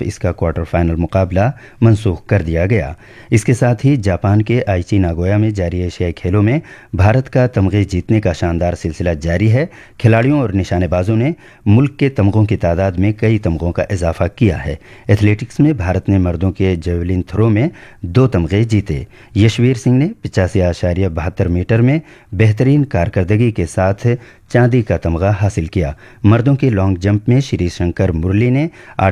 खिलाफ इसका quarter final मुकाबला मनसूख कर दिया गया। इसके साथ ही जापान के आइची नागोया में जारी एशियाई खेलों में भारत का तमगे जीतने का शानदार सिलसिला जारी है। खिलाड़ियों और निशानेबाजों ने मुल्क के तमगों की तादाद में कई तमगों का इजाफा किया है। एथलेटिक्स में भारत ने मर्दों के जेवलिन थ्रो में 2 तमगे जीते। यशवीर सिंह ने 85.72 मीटर में बेहतरीन कारकर्दगी के साथ चांदी का तमगा हासिल किया। मर्दों के लॉन्ग जंप में श्री शंकर मुरली ने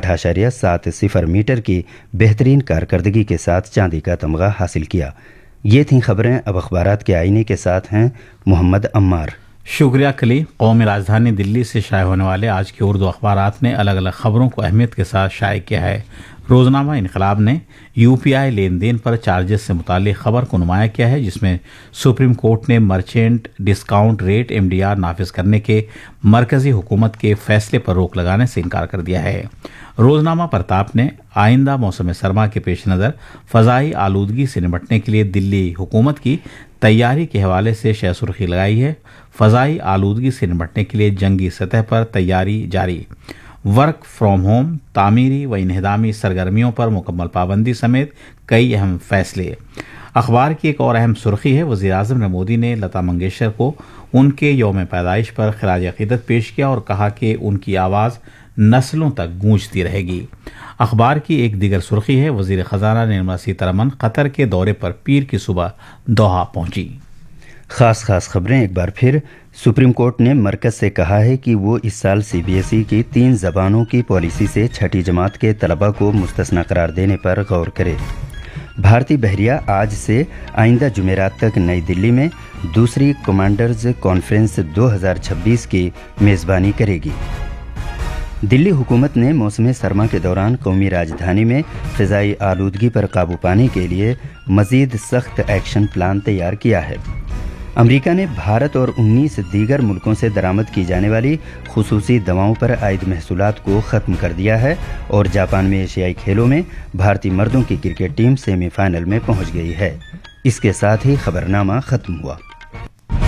8.70 मीटर की बेहतरीन कारकर्दगी के साथ चांदी का तमगा हासिल किया। ये थीं खबरें। अब अखबारात के आईने के साथ हैं मोहम्मद अम्मार। शुक्रिया कली। कौमी राजधानी दिल्ली से शाये होने वाले आज के उर्दू अखबारात ने अलग अलग खबरों को अहमियत के साथ शाये किया है। रोजनामा इनकलाब ने यूपीआई लेन देन पर चार्जेस से मुतालिक खबर को नुमाया किया है, जिसमें सुप्रीम कोर्ट ने मर्चेंट डिस्काउंट रेट MDR नाफिज करने के मरकजी हुकूमत के फैसले पर रोक लगाने से इनकार कर दिया है। रोजनामा प्रताप ने आइंदा मौसम सरमा के पेश नज़र फ़ज़ाई आलूदगी से निपटने के लिए दिल्ली हुकूमत की तैयारी के हवाले से शह सुर्खी लगाई है। फ़ज़ाई आलूदगी से निपटने के लिए जंगी सतह पर तैयारी जारी, वर्क फ्रॉम होम, तामीरी व इन्हदामी सरगर्मियों पर मुकम्मल पाबंदी समेत कई अहम फैसले। अखबार की एक और अहम सुर्खी है, वज़ीर-ए-आज़म मोदी ने लता मंगेशकर को उनके यौम पैदाइश पर खिराज अक़ीदत पेश किया और कहा कि उनकी आवाज़ नस्लों तक गूंजती रहेगी। अखबार की एक दीगर सुर्खी है, वज़ीर ख़जाना निर्मला सीतारमन कतर के दौरे पर पीर की सुबह दोहा पहुंची। खास खबरें एक बार फिर। सुप्रीम कोर्ट ने मरकज से कहा है कि वो इस साल CBSE की 3 ज़बानों की पॉलिसी से छठी जमात के तलबा को मुस्तस्ना करार देने पर गौर करे। भारतीय बहरिया आज से आइंदा जुमेरात तक नई दिल्ली में दूसरी कमांडर्स कॉन्फ्रेंस 2026 की मेज़बानी करेगी। दिल्ली हुकूमत ने मौसम सरमा के दौरान कौमी राजधानी में फ़िज़ाई आलूदगी पर काबू पाने के लिए मज़ीद सख्त एक्शन प्लान तैयार किया है। अमेरिका ने भारत और 19 दीगर मुल्कों से दरामद की जाने वाली खुसूसी दवाओं पर आयद महसूलात को ख़त्म कर दिया है और जापान में एशियाई खेलों में भारतीय मर्दों की क्रिकेट टीम सेमीफाइनल में पहुंच गई है। इसके साथ ही खबरनामा ख़त्म हुआ।